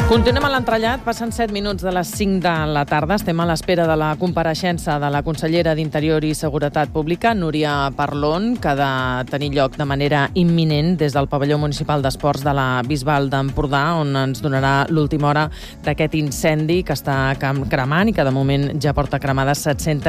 Continuem a l'entrellat, passen 7 minuts de les 5 de la tarda. Estem a l'espera de la compareixença de la consellera d'Interior i Seguretat Pública, Núria Parlon, que ha de tenir lloc de manera imminent des del pavelló municipal d'esports de la Bisbal d'Empordà, on ens donarà l'última hora d'aquest incendi que està cremant i que de moment ja porta cremades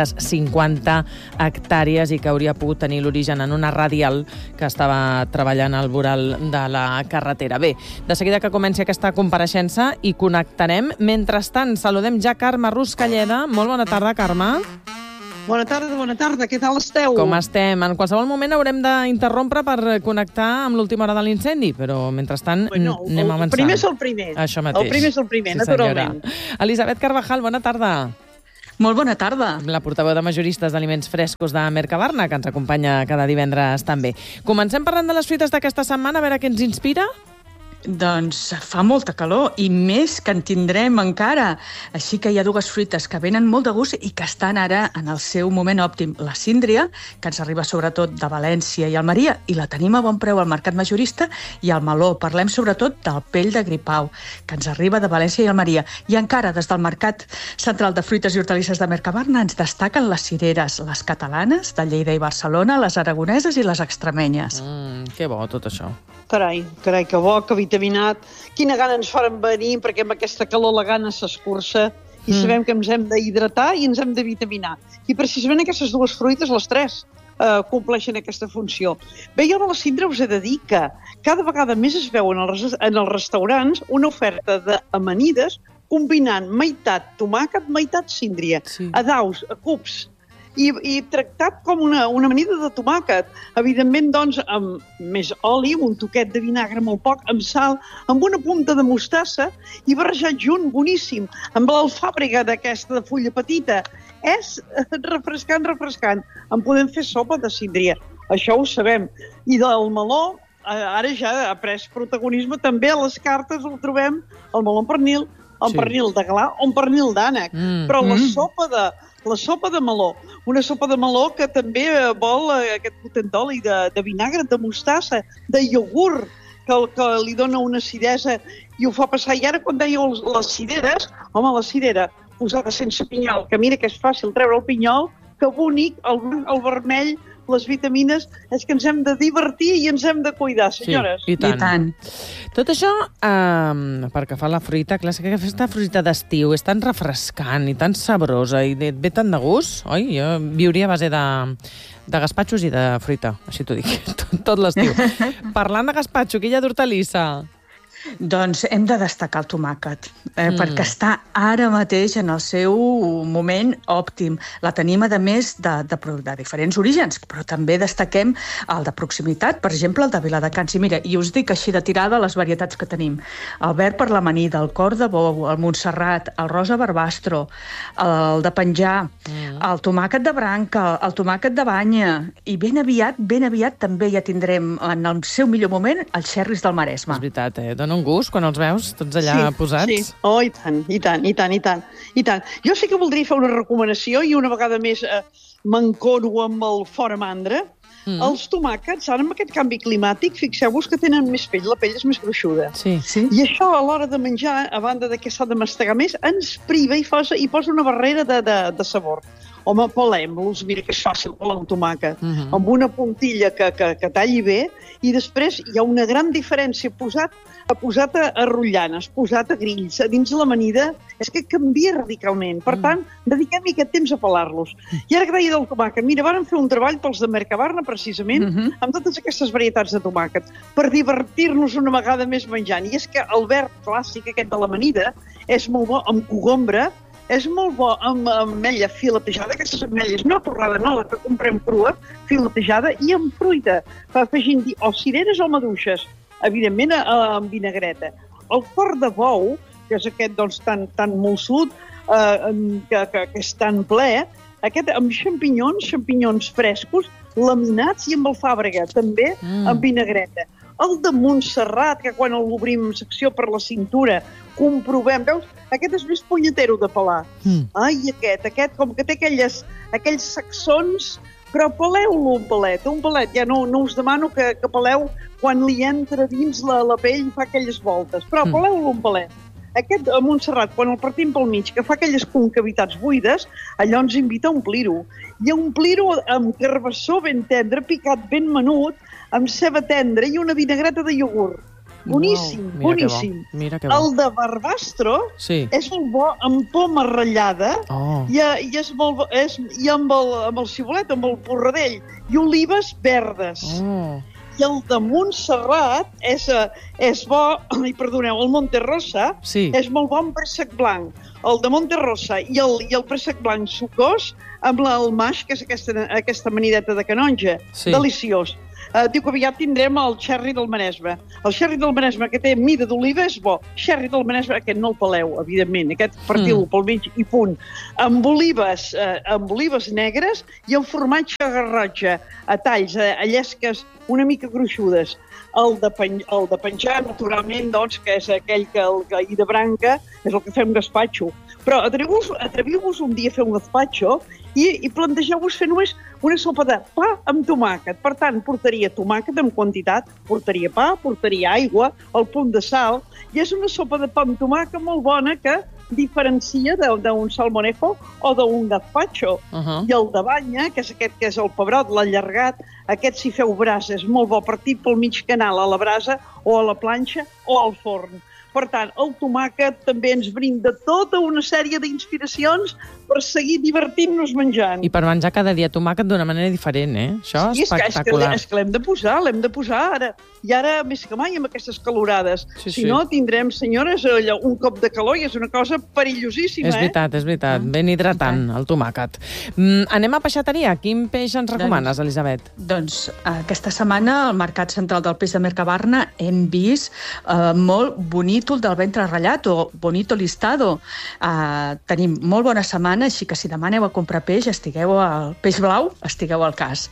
750 hectàrees i que hauria pogut tenir l'origen en una radial que estava treballant al voral de la carretera. Bé, de seguida que comenci aquesta compareixença i connectarem. Mentrestant, saludem ja Carme Ruscalleda. Molt bona tarda, Carme. Bona tarda. Què tal esteu? Com estem? En qualsevol moment haurem d'interrompre per connectar amb l'última hora de l'incendi, però mentrestant anem avançant. El primer és el primer. Això mateix. El primer és el primer, sí, naturalment. Elisabet Carvajal, bona tarda. Molt bona tarda. La portaveu de majoristes d'aliments frescos de Mercabarna, que ens acompanya cada divendres també. Comencem parlant de les fruites d'aquesta setmana, a veure què ens inspira. Doncs fa molta calor i més que en tindrem encara. Així que hi ha dues fruites que venen molt de gust i que estan ara en el seu moment òptim. La síndria, que ens arriba sobretot de València i Almeria, i la tenim a bon preu al mercat majorista, i el meló. Parlem sobretot del pell de gripau, que ens arriba de València i Almeria. I encara des del Mercat Central de Fruites i Hortalisses de Mercabarna ens destaquen les cireres, les catalanes, de Lleida i Barcelona, les aragoneses i les extremenyes. Que bo, tot això. Carai, que bo, que vitaminat. Quina gana ens faran venir, perquè amb aquesta calor la gana s'escurça i sabem que ens hem d'hidratar i ens hem de vitaminar. I precisament aquestes dues fruites, les tres, compleixen aquesta funció. Bé, jo de la síndria us he de dir que cada vegada més es veu en els restaurants una oferta d'amanides combinant meitat tomàquet, meitat síndria, a daus, a cubs, i tractat com una amanida de tomàquet. Evidentment, doncs, amb més oli, un toquet de vinagre, molt poc, amb sal, amb una punta de mostassa i barrejat junt, boníssim, amb l'alfàbrega d'aquesta de fulla petita. És refrescant. En podem fer sopa de síndria, això ho sabem. I del meló, ara ja ha pres protagonisme, també a les cartes el trobem, el meló amb pernil, el pernil de gla o un pernil d'ànec. Però la sopa de meló, una sopa de meló que també vol aquest potent d'oli, de vinagre, de mostassa, de iogurt, que li dona una acidesa i ho fa passar. I ara, quan dèieu les cireres, home, la cirera posada sense pinyol, que mira que és fàcil treure el pinyol, que bonic, el vermell, les vitamines, és que ens hem de divertir i ens hem de cuidar, senyores. Sí, i tant. Tot això, perquè fa la fruita, clar, que aquesta fruita d'estiu és tan refrescant i tan sabrosa i et ve tan de gust, oi? Jo viuria a base de gaspatxos i de fruita, així t'ho dic, tot l'estiu. Parlant de gaspatxo, què hi ha d'hortalissa? Doncs hem de destacar el tomàquet, perquè està ara mateix en el seu moment òptim. La tenim, a més, de diferents orígens, però també destaquem el de proximitat, per exemple, el de Viladecans. I mira, i us dic així de tirada les varietats que tenim. El verd per l'amanida, el cor de bou, el Montserrat, el rosa barbastro, el de penjar, el tomàquet de branca, el tomàquet de banya, i ben aviat també ja tindrem en el seu millor moment els xerris del Maresme. És veritat, dona un gust quan els veus tots allà posats. Sí, oh, i tant. Jo sí que voldria fer una recomanació i una vegada més m'encono amb el fora mandra. Els tomàquets, ara amb aquest canvi climàtic, fixeu-vos que tenen més pell, la pell és més gruixuda. Sí. I això, a l'hora de menjar, a banda de que s'ha de mastegar més, ens priva i posa una barrera de sabor. Home, pelem-los, mira que és fàcil pelar un tomàquet, amb una puntilla que talli bé, i després hi ha una gran diferència posat a rotllanes, posat a grills, a dins l'amanida, és que canvia radicalment. Per tant, dediquem-hi aquest temps a pelar-los. I ara que deia del tomàquet, mira, vàrem fer un treball pels de Mercabarna, precisament, amb totes aquestes varietats de tomàquet, per divertir-nos una vegada més menjant. I és que el verd clàssic, aquest de l'amanida, és molt bo amb cogombre, és molt bo amb ametlla filetejada, aquestes ametlles no torrada, no, la que comprem crua, filetejada, i amb fruita, afegint-hi o cireres o maduixes, evidentment amb vinagreta. El cor de bou, que és aquest doncs, tan molsut, que és tan ple, aquest amb xampinyons frescos, laminats i amb alfàbrega, també amb vinagreta. El de Montserrat, que quan l'obrim secció per la cintura, comprovem, veus? Aquest és més punyetero de pelar. Ai, aquest, com que té aquells sacsons, però peleu-lo un pelet. Ja no us demano que peleu quan li entra dins la pell i fa aquelles voltes, però peleu-lo un pelet. Aquest a Montserrat, quan el partim pel mig, que fa aquelles concavitats buides, allò ens invita a omplir-ho. I a omplir-ho amb carbassó ben tendre, picat ben menut, amb ceba tendra i una vinagreta de iogurt. Boníssim, Mira boníssim. Que bo. Mira que bo. El de barbastro és molt bo amb poma ratllada i és molt bo, i amb el cibulet, amb el porradell, i olives verdes. I el de Montserrat és bo, perdoneu, el Monterrosa és molt bo amb préssec blanc. El de Monterrosa i el préssec blanc sucós amb el maix, que és aquesta amanideta de canonja. Deliciós. Diu que aviat tindrem el xerri del Maresme. El xerri del Maresme, que té mida d'oliva, és bo. Xerri del Maresme, aquest no el peleu, evidentment. Aquest partiu pel mig i punt. Amb olives negres i amb formatge garrotxa a talls, a llesques una mica gruixudes. El de penjar, naturalment, doncs, que és aquell i de branca, és el que fem gaspatxo. Però atreviu-vos un dia a fer un gazpacho i plantegeu-vos fer només una sopa de pa amb tomàquet. Per tant, portaria tomàquet en quantitat, portaria pa, portaria aigua, el punt de sal, i és una sopa de pa amb tomàquet molt bona que diferencia d'un salmorejo o d'un gazpacho. I el de banya, que és aquest que és el pebrot, l'allargat, aquest si feu brasa és molt bo, partit pel mig canal a la brasa o a la planxa o al forn. Per tant, el tomàquet també ens brinda tota una sèrie d'inspiracions per seguir divertint-nos menjant. I per menjar cada dia tomàquet d'una manera diferent, Això és espectacular. És que l'hem de posar ara. I ara, més que mai, amb aquestes calorades. Si no, tindrem, senyores, un cop de calor i és una cosa perillosíssima. És veritat. Ben hidratant, el tomàquet. Anem a peixateria. Quin peix ens recomanes, Elisabet? Doncs aquesta setmana al Mercat Central del Peix de Mercabarna hem vist molt bonítol del ventre ratllat o bonito listado. Tenim molt bona setmana, així que si demà aneu a comprar peix, estigueu al peix blau, estigueu al cas.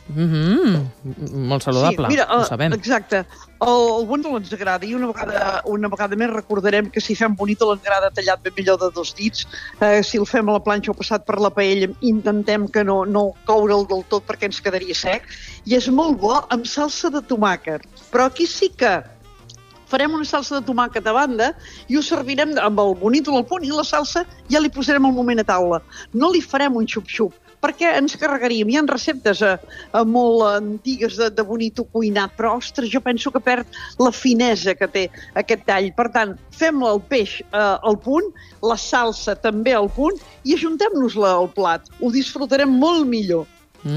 Molt saludable, ho sabem. Exacte. El bonítol ens agrada i una vegada més recordarem que si fem bonítol ens agrada tallat ben millor de 2 dits. Si el fem a la planxa o passat per la paella, intentem que no coure'l del tot perquè ens quedaria sec. I és molt bo amb salsa de tomàquet. Però aquí sí que farem una salsa de tomàquet a banda i ho servirem amb el bonítol al punt i la salsa ja li posarem al moment a taula. No li farem un xup-xup, perquè ens carregaríem. Hi ha receptes molt antigues de bonito cuinat, però, ostres, jo penso que perd la finesa que té aquest tall. Per tant, fem el peix al punt, la salsa també al punt i ajuntem-nos-la al plat. Ho disfrutarem molt millor.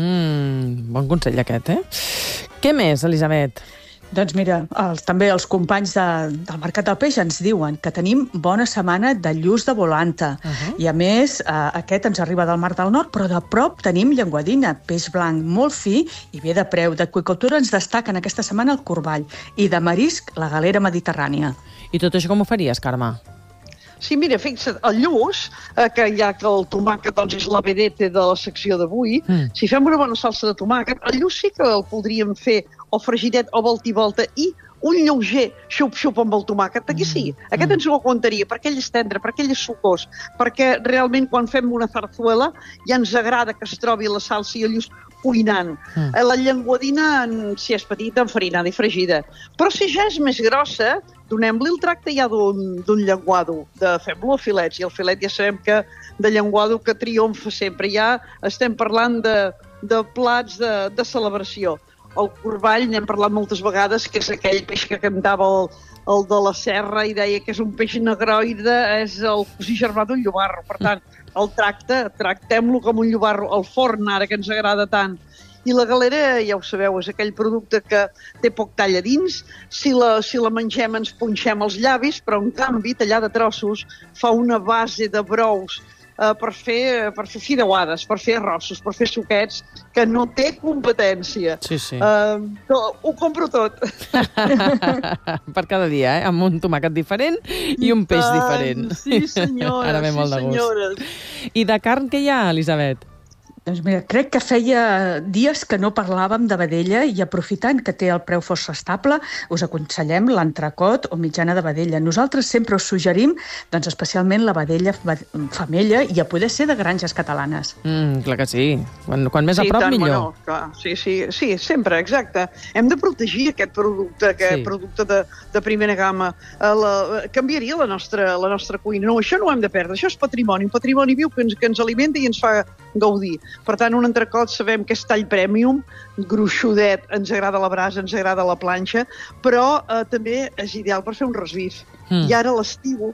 Bon consell aquest, Què més, Elisabet? Doncs mira, també els companys del Mercat del Peix ens diuen que tenim bona setmana de lluç de volanta. I a més, aquest ens arriba del Mar del Nord, però de prop tenim llenguadina, peix blanc molt fi i bé de preu. D'aqüicultura ens destaquen aquesta setmana el corball i de marisc la galera mediterrània. I tot això com ho faries, Carme? Sí, mira, fixa't, el lluç, que ja que el tomàquet doncs, és la vedette de la secció d'avui, si fem una bona salsa de tomàquet, el lluç sí que el podríem fer o fregidet o volta i volta i un lleuger xup-xup amb el tomàquet, aquí sí, aquest ens ho aguantaria, perquè ell és tendre, perquè ell és sucós, perquè realment quan fem una zarzuela ja ens agrada que es trobi la salsa i el lluç cuinant. La llenguadina, si és petita, enfarinada i fregida. Però si ja és més grossa, donem-li el tracte ja d'un llenguado, fem-lo a filets, i el filet ja sabem que de llenguado que triomfa sempre. Ja estem parlant de plats de celebració. El corball, n'hem parlat moltes vegades, que és aquell peix que cantava el de la serra i deia que és un peix negroide, és el cosí germà d'un llobarro. Per tant, el tractem-lo com un llobarro, al forn ara que ens agrada tant. I la galera, ja ho sabeu, és aquell producte que té poc tall a dins. Si la mengem ens punxem els llavis, però en canvi, tallada a trossos, fa una base de brous per fer fideuades, per fer arrossos, per fer suquets, que no té competència. Sí. Ho compro tot. Per cada dia, amb un tomàquet diferent i un peix diferent. Sí, senyores. Ara ve molt de gust. I de carn què hi ha, Elisabet? Doncs mira, crec que feia dies que no parlàvem de vedella i aprofitant que té el preu força estable, us aconsellem l'entrecot o mitjana de vedella. Nosaltres sempre us suggerim, doncs especialment la vedella femella i a poder ser de granges catalanes. Clar que sí. Quan més a prop, tant, millor. Bueno, clar. Sí, sempre, exacte. Hem de protegir aquest producte de primera gamma. Canviaria la nostra cuina. No, això no ho hem de perdre. Això és patrimoni, un patrimoni viu que ens alimenta i ens fa gaudir. Per tant, un entrecot sabem que és tall premium, gruixudet, ens agrada la brasa, ens agrada la planxa, però també és ideal per fer un rosbif. I ara l'estiu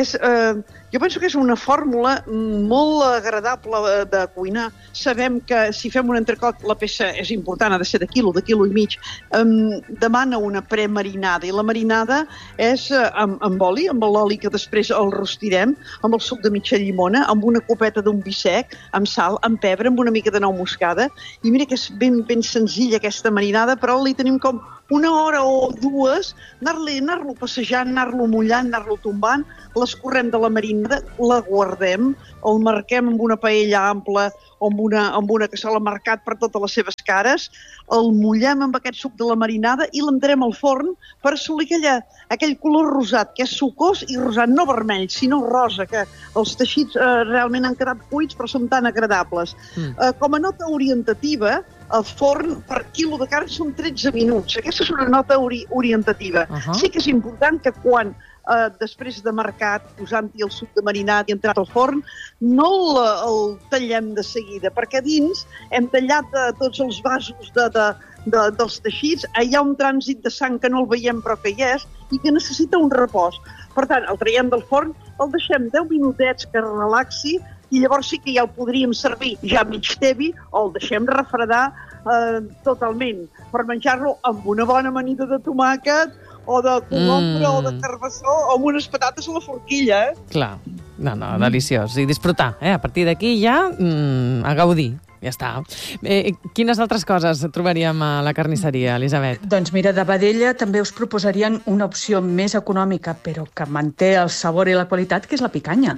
jo penso que és una fórmula molt agradable de cuinar. Sabem que si fem un entrecot, la peça és important, ha de ser de quilo i mig, demana una premarinada, i la marinada és amb oli, amb l'oli que després el rostirem, amb el suc de mitja llimona, amb una copeta d'un vi sec, amb sal, amb pebre, amb una mica de nou moscada, i mira que és ben senzilla aquesta marinada, però li tenim com una hora o dues, anar-lo passejant, anar-lo mullant, anar-lo tombant, l'escorrem de la marinada, la guardem, el marquem amb una paella ampla o amb una cassola marcat per totes les seves cares, el mullem amb aquest suc de la marinada i l'entrem al forn per assolir aquell color rosat, que és sucós i rosat, no vermell, sinó rosa, que els teixits realment han quedat cuits però són tan agradables. Com a nota orientativa, el forn per quilo de carn són 13 minuts. Aquesta és una nota orientativa. Sí que és important que quan després de marcat, posant-hi el suc de marinat i entrat al forn, no el tallem de seguida, perquè dins hem tallat tots els vasos dels teixits, hi ha un trànsit de sang que no el veiem però que hi és i que necessita un repòs. Per tant, el traiem del forn, el deixem 10 minutets que relaxi i llavors sí que ja el podríem servir ja mig tebi o el deixem refredar totalment per menjar-lo amb una bona amanida de tomàquet o de cogombre o de carbassó o amb unes patates a la forquilla. Clar, no, deliciós. I disfrutar, a partir d'aquí ja a gaudir. Ja està. Quines altres coses trobaríem a la carnisseria, Elisabet? Doncs mira, de vedella també us proposarien una opció més econòmica, però que manté el sabor i la qualitat, que és la picanya.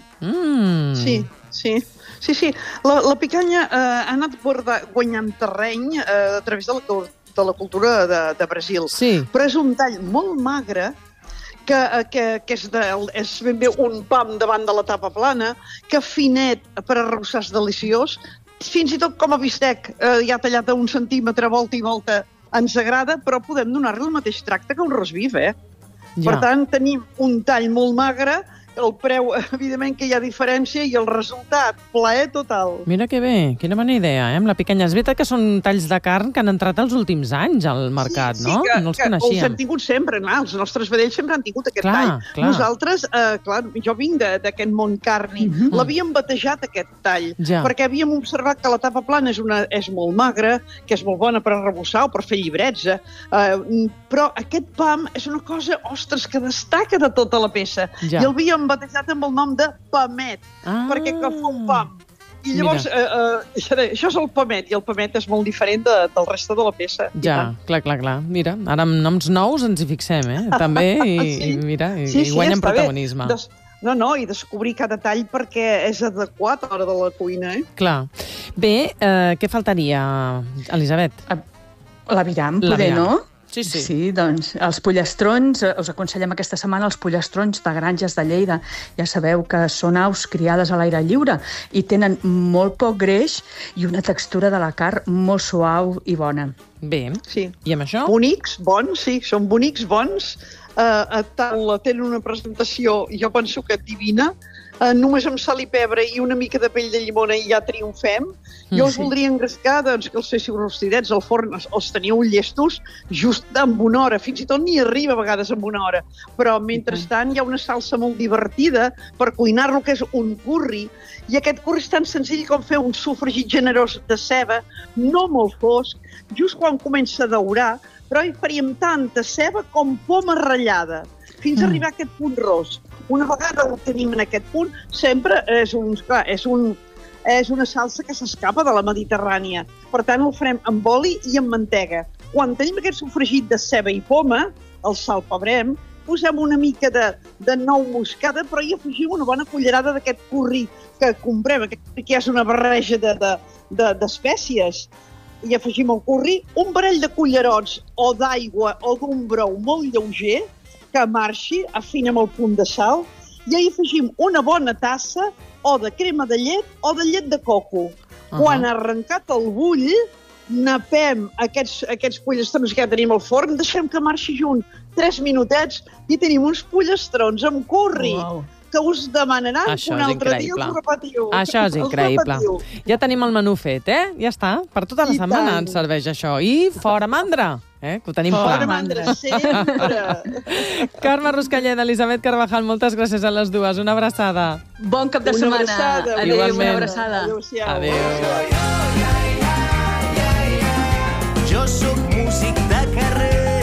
Sí. La picanya ha anat guanyant terreny a través de la cultura de Brasil. Sí. Però és un tall molt magre que és ben bé un pam davant de la tapa plana, que finet per arrebossar és deliciós, fins i tot com a bistec, ja tallat a 1 centímetre, volta i volta, ens agrada, però podem donar-li el mateix tracte que un rosbif, Per tant, tenim un tall molt magre, el preu, evidentment que hi ha diferència, i el resultat, plaer total. Mira que bé, quina bona idea, amb la picanya. És veritat que són talls de carn que han entrat els últims anys al mercat, no? No els coneixíem. Els hem tingut sempre, els nostres vedells sempre han tingut aquest tall. Nosaltres, jo vinc d'aquest món carni, l'havíem batejat aquest tall, perquè havíem observat que la tapa plana és molt magra, que és molt bona per arrebossar o per fer llibrets, però aquest pam és una cosa, ostres, que destaca de tota la peça. I el havíem batejat amb el nom de pamet, perquè que fa un pam. I llavors, això és el pamet, i el pamet és molt diferent del reste de la peça. Ja, clar. Mira, ara amb noms nous ens hi fixem, també, i mira, i guanyen protagonisme. No, i descobrir cada tall perquè és adequat a l'hora de la cuina, Clar. Bé, què faltaria, Elisabet? L'aviram, poder, no? Sí. Sí, doncs els pollastrons, us aconsellem aquesta setmana els pollastrons de Granges de Lleida. Ja sabeu que són aus criades a l'aire lliure i tenen molt poc greix i una textura de la carn molt suau i bona. Bé, i amb això? Bonics, bons, sí, són bonics, bons. Tenen una presentació, jo penso que divina, només amb sal i pebre i una mica de pell de llimona i ja triomfem. Jo us voldria engrescar que els féssiu rostidets al forn, els teniu llestos just amb una hora, fins i tot ni arriba a vegades amb una hora, però mentrestant hi ha una salsa molt divertida per cuinar-lo, que és un curri, i aquest curri és tan senzill com fer un sofregit generós de ceba, no molt fosc, just quan comença a daurar, però hi faríem tanta ceba com poma ratllada, fins a arribar a aquest punt ros. Una vegada ho tenim en aquest punt, sempre és una salsa que s'escapa de la Mediterrània. Per tant, el farem amb oli i amb mantega. Quan tenim aquest sofregit de ceba i poma, el salpebrem, posem una mica de nou moscada, però hi afegim una bona cullerada d'aquest curri que comprem, que és una barreja d'espècies. Hi afegim el curri, un parell de cullerots o d'aigua o d'un brou molt lleuger, que marxi, afinem el punt de sal, i hi afegim una bona tassa o de crema de llet o de llet de coco. Quan ha arrencat el bull, napem aquests pollestrons que ja tenim al forn, deixem que marxi junt 3 minutets i tenim uns pollestrons amb curri. Que us demanaran un altre dia us ho repetiu. Això és increïble. Ja tenim el menú fet, Ja està. Per tota la setmana ens serveix això. I fora mandra, que ho tenim clar. Fora mandra, sempre. Carme Ruscalleda, Elisabet Carvajal, moltes gràcies a les dues. Una abraçada. Bon cap de setmana. Adéu, una abraçada. Adéu. Jo sóc músic de carrer,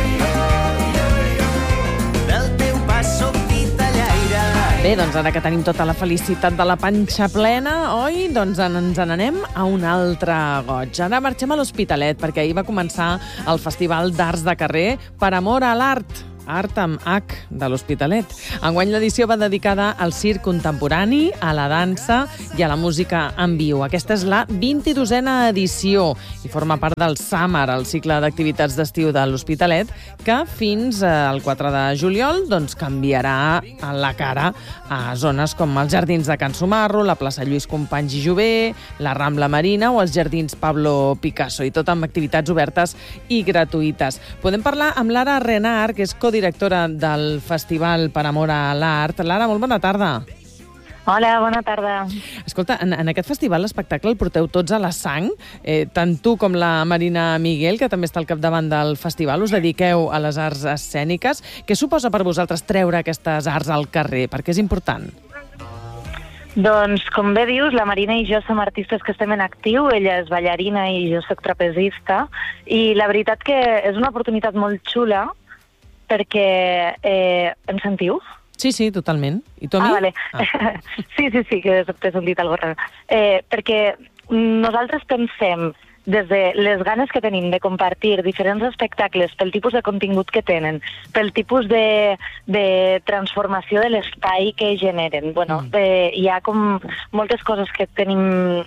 del teu pas sóc titellaire. Bé, doncs ara que tenim tota la felicitat de la panxa plena, oi? Doncs ens n'anem a un altre goig. Ara marxem a l'Hospitalet, perquè ahir va començar el Festival d'Arts de Carrer per amor a l'art. Art amb H de l'Hospitalet. Enguany l'edició va dedicada al circ contemporani, a la dansa i a la música en viu. Aquesta és la 22a edició i forma part del Summer, el cicle d'activitats d'estiu de l'Hospitalet, que fins al 4 de juliol doncs, canviarà la cara a zones com els jardins de Can Sumarro, la plaça Lluís Companys i Jover, la Rambla Marina o els jardins Pablo Picasso, i tot amb activitats obertes i gratuïtes. Podem parlar amb Lara Renard, que és codirectora del Festival per Amor a l'Art. Lara, molt bona tarda. Hola, bona tarda. Escolta, en aquest festival l'espectacle el porteu tots a la sang, tant tu com la Marina Miguel, que també està al capdavant del festival, us dediqueu a les arts escèniques. Què suposa per vosaltres treure aquestes arts al carrer? Per què és important? Doncs, com bé dius, la Marina i jo som artistes que estem en actiu, ella és ballarina i jo soc trapezista, i la veritat que és una oportunitat molt xula perquè... em sentiu? Sí, totalment. I tu a mi? Vale. Sí, que t'he sentit alguna cosa rara. Perquè nosaltres pensem, des de les ganes que tenim de compartir diferents espectacles pel tipus de contingut que tenen, pel tipus de transformació de l'espai que generen. Bueno, hi ha com moltes coses que tenim...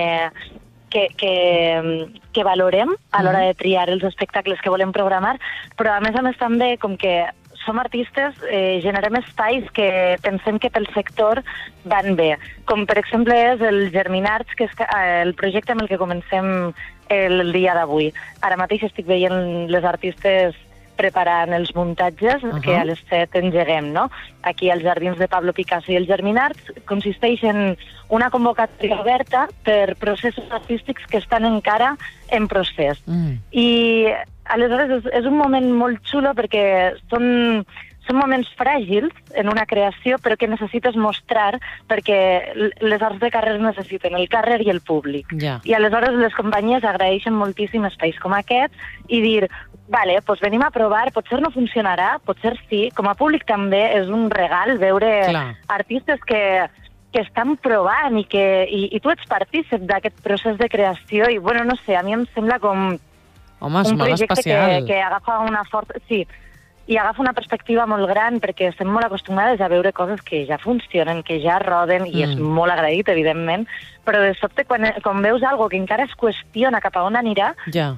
que valorem a l'hora de triar els espectacles que volem programar, però a més també, com que som artistes, generem espais que pensem que pel sector van bé. Com per exemple és el Germinarts, que és el projecte amb el que comencem el dia d'avui. Ara mateix estic veient les artistes preparant els muntatges que a les 7 engeguem, no? Aquí als jardins de Pablo Picasso i el Germinarts consisteix en una convocatòria oberta per processos artístics que estan encara en procés. I aleshores és un moment molt xulo perquè són moments fràgils en una creació, però que necessites mostrar perquè les arts de carrer necessiten el carrer i el públic. I aleshores les companyies agraeixen moltíssim espais com aquest i dir, vale, doncs venim a provar, potser no funcionarà, potser sí. Com a públic també és un regal veure artistes que estan provant i tu ets partícip d'aquest procés de creació i, bueno, no sé, a mi em sembla com un projecte que agafa una forta... Sí, i agafa una perspectiva molt gran perquè estem molt acostumades a veure coses que ja funcionen, que ja roden, i és molt agraït, evidentment, però de sobte quan veus alguna cosa que encara es qüestiona cap a on anirà,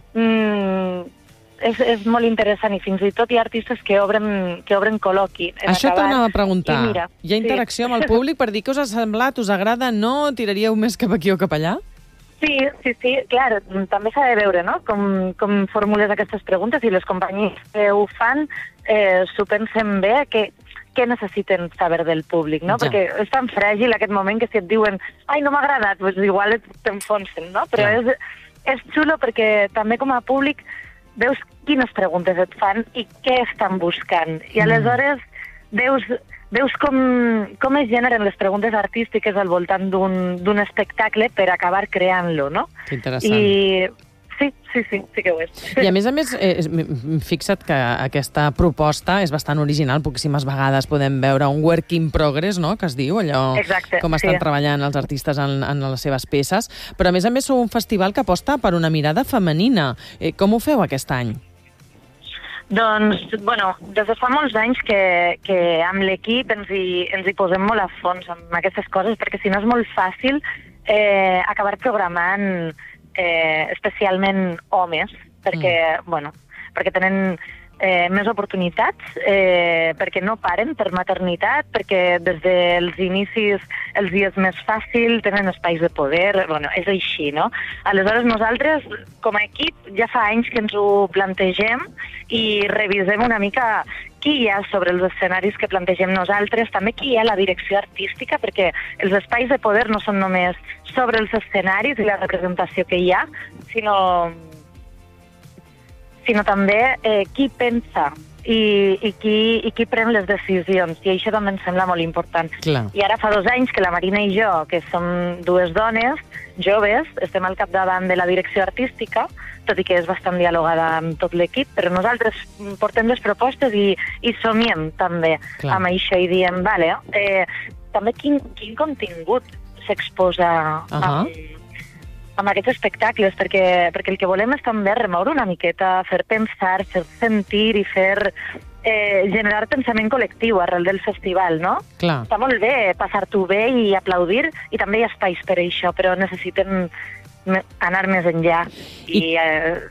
és molt interessant, i fins i tot hi ha artistes que obren col·loqui. Això t'anava a preguntar. Hi ha interacció amb el públic per dir què us ha semblat, us agrada, no? Tiraríeu més cap aquí o cap allà? Sí, clar, també s'ha de veure, no?, com formules aquestes preguntes, i les companyies que ho fan s'ho pensen bé, què necessiten saber del públic, no? Perquè és tan fràgil aquest moment que si et diuen ai, no m'ha agradat, doncs igual t'enfonsen, no? Però és xulo perquè també com a públic veus quines preguntes et fan i què estan buscant. I aleshores veus com es generen les preguntes artístiques al voltant d'un espectacle per acabar creant-lo, no? Interessant. I sí que ho és. I a més, fixa't que aquesta proposta és bastant original. Poquíssimes vegades podem veure un work in progress, no?, que es diu, allò com estan treballant els artistes en les seves peces. Però a més sou un festival que aposta per una mirada femenina. Com ho feu aquest any? Doncs, bueno, des de fa molts anys que amb l'equip ens hi posem molt a fons amb aquestes coses, perquè si no és molt fàcil acabar programant especialment homes, perquè tenen més oportunitats, perquè no paren per maternitat, perquè des dels inicis els dies més fàcil, tenen espais de poder, és així, no? Aleshores nosaltres, com a equip, ja fa anys que ens ho plantegem i revisem una mica qui hi ha sobre els escenaris que plantegem nosaltres, també qui hi ha a la direcció artística, perquè els espais de poder no són només sobre els escenaris i la representació que hi ha, sinó també qui pensa i qui pren les decisions, i això també em sembla molt important. Clar. I ara fa 2 anys que la Marina i jo, que som 2 dones joves, estem al capdavant de la direcció artística, tot i que és bastant dialogada amb tot l'equip, però nosaltres portem les propostes i somiem també amb això i diem, també quin contingut s'exposa amb aquests espectacles, perquè el que volem és també remoure una miqueta, fer pensar, fer sentir i fer generar pensament col·lectiu arrel del festival, no? Clar. Està molt bé passar-t'ho bé i aplaudir, i també hi ha espais per això, però necessitem anar més enllà i